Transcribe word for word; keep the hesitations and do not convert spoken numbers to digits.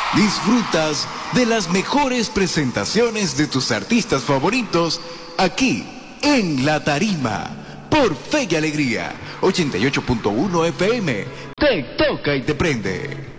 Disfrutas de las mejores presentaciones de tus artistas favoritos aquí en La Tarima por Fe y Alegría ochenta y ocho punto uno F M. Te toca y te prende.